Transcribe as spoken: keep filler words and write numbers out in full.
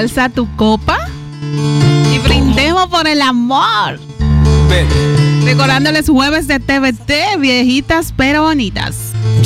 Alza tu copa y brindemos por el amor. Ven. Recordándoles jueves de T V T, viejitas pero bonitas.